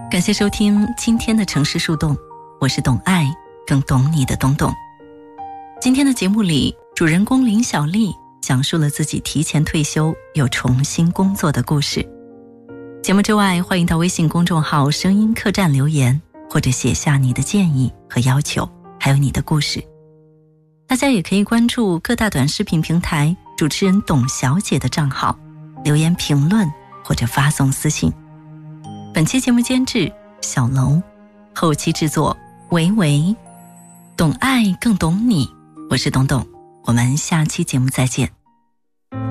感谢收听今天的城市树洞，我是懂爱更懂你的东东。今天的节目里，主人公林小丽讲述了自己提前退休又重新工作的故事。节目之外，欢迎到微信公众号声音客栈留言，或者写下你的建议和要求，还有你的故事。大家也可以关注各大短视频平台主持人董小姐的账号，留言评论或者发送私信。本期节目监制小楼，后期制作维维，懂爱更懂你，我是董董，我们下期节目再见。